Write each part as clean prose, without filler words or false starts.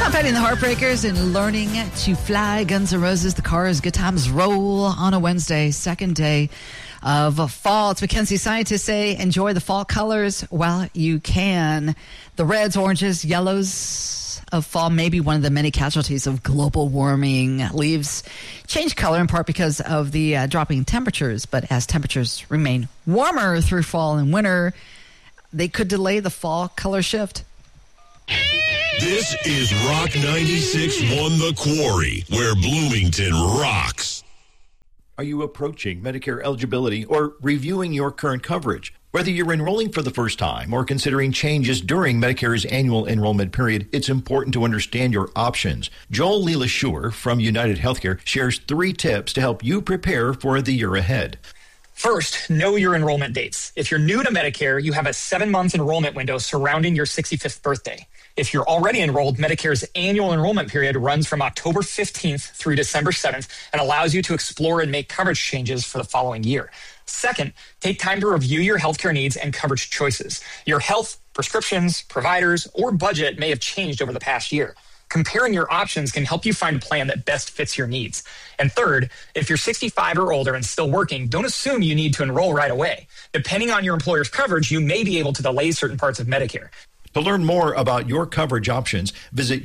Tom Petty and the Heartbreakers and Learning to Fly. Guns N' Roses, The Cars, Good Times roll on a Wednesday, second day of fall. It's Mackenzie. Scientists say enjoy the fall colors while you can. The reds, oranges, yellows of fall may be one of the many casualties of global warming. Leaves change color in part because of the dropping temperatures, but as temperatures remain warmer through fall and winter, they could delay the fall color shift. This is Rock 96.1 The Quarry, where Bloomington rocks. Are you approaching Medicare eligibility or reviewing your current coverage? Whether you're enrolling for the first time or considering changes during Medicare's annual enrollment period, it's important to understand your options. Joel LeLaSure from United Healthcare shares 3 tips to help you prepare for the year ahead. First, know your enrollment dates. If you're new to Medicare, you have a 7-month enrollment window surrounding your 65th birthday. If you're already enrolled, Medicare's annual enrollment period runs from October 15th through December 7th and allows you to explore and make coverage changes for the following year. Second, take time to review your healthcare needs and coverage choices. Your health, prescriptions, providers, or budget may have changed over the past year. Comparing your options can help you find a plan that best fits your needs. And third, if you're 65 or older and still working, don't assume you need to enroll right away. Depending on your employer's coverage, you may be able to delay certain parts of Medicare. To learn more about your coverage options, visit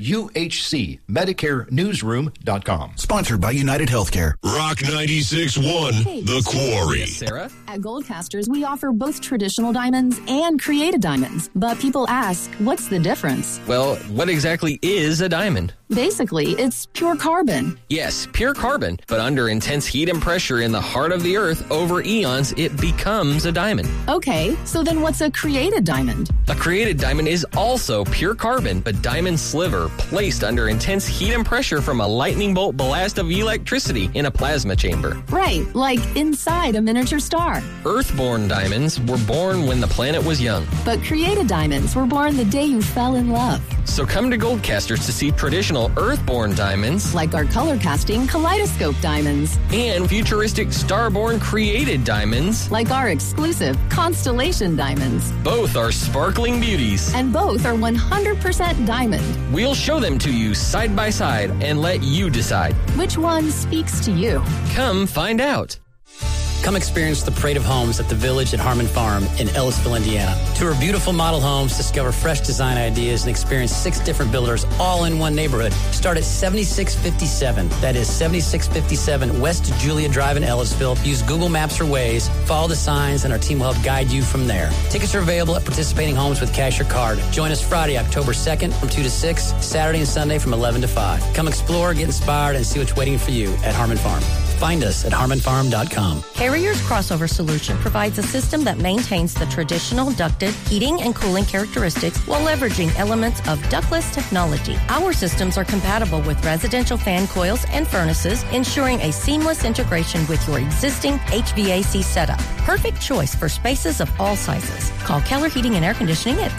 UHCMedicareNewsroom.com. Sponsored by United Healthcare. Rock 96.1 The Quarry. Yes, Sarah? At Goldcasters, we offer both traditional diamonds and created diamonds. But people ask, what's the difference? Well, what exactly is a diamond? Basically, it's pure carbon. Yes, pure carbon, but under intense heat and pressure in the heart of the earth over eons, it becomes a diamond. Okay, so then what's a created diamond? A created diamond is also pure carbon, but diamond sliver placed under intense heat and pressure from a lightning bolt blast of electricity in a plasma chamber. Right, like inside a miniature star. Earthborn diamonds were born when the planet was young. But created diamonds were born the day you fell in love. So come to Goldcasters to see traditional earthborn diamonds, like our color casting kaleidoscope diamonds, and futuristic starborn created diamonds, like our exclusive constellation diamonds. Both are sparkling beauties. And both are 100% diamond. We'll show them to you side by side and let you decide. Which one speaks to you? Come find out. Come experience the parade of homes at the Village at Harmon Farm in Ellisville, Indiana. Tour beautiful model homes, discover fresh design ideas, and experience 6 different builders all in one neighborhood. Start at 7657. That is 7657 West Julia Drive in Ellisville. Use Google Maps or Waze. Follow the signs, and our team will help guide you from there. Tickets are available at participating homes with cash or card. Join us Friday, October 2nd from 2 to 6, Saturday and Sunday from 11 to 5. Come explore, get inspired, and see what's waiting for you at Harmon Farm. Find us at harmonfarm.com. Carrier's Crossover Solution provides a system that maintains the traditional ducted heating and cooling characteristics while leveraging elements of ductless technology. Our systems are compatible with residential fan coils and furnaces, ensuring a seamless integration with your existing HVAC setup. Perfect choice for spaces of all sizes. Call Keller Heating and Air Conditioning at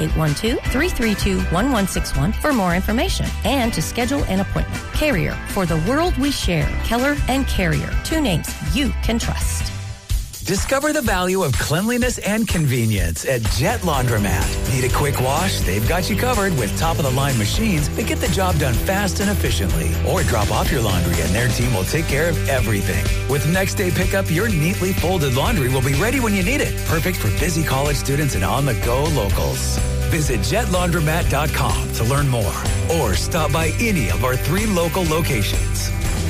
812-332-1161 for more information and to schedule an appointment. Carrier, for the world we share. Keller and Carrier, 2 names you can trust. Discover the value of cleanliness and convenience at Jet Laundromat. Need a quick wash? They've got you covered with top-of-the-line machines that get the job done fast and efficiently. Or drop off your laundry and their team will take care of everything. With next-day pickup, your neatly folded laundry will be ready when you need it. Perfect for busy college students and on-the-go locals. Visit jetlaundromat.com to learn more. Or stop by any of our 3 local locations.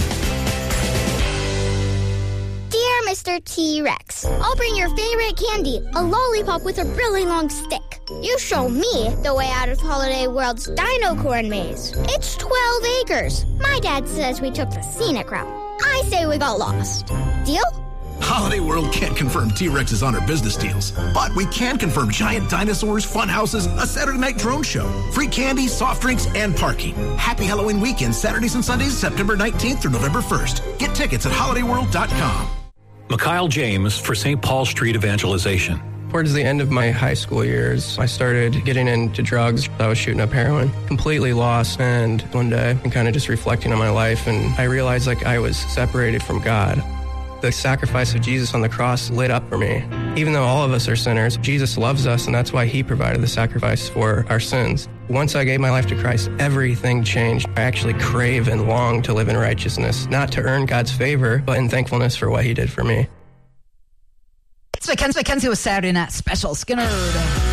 Mr. T-Rex, I'll bring your favorite candy, a lollipop with a really long stick. You show me the way out of Holiday World's Dino Corn Maze. It's 12 acres. My dad says we took the scenic route. I say we got lost. Deal? Holiday World can't confirm T-Rexes on our business deals, but we can confirm giant dinosaurs, fun houses, a Saturday night drone show, free candy, soft drinks, and parking. Happy Halloween weekend, Saturdays and Sundays, September 19th through November 1st. Get tickets at holidayworld.com. Mikhail James for St. Paul Street Evangelization. Towards the end of my high school years, I started getting into drugs. I was shooting up heroin, completely lost. And one day, I'm kind of just reflecting on my life, and I realized I was separated from God. The sacrifice of Jesus on the cross lit up for me. Even though all of us are sinners, Jesus loves us, and that's why he provided the sacrifice for our sins. Once I gave my life to Christ, everything changed. I actually crave and long to live in righteousness, not to earn God's favor, but in thankfulness for what he did for me. It's Mackenzie with Saturday Night Special. Skinner.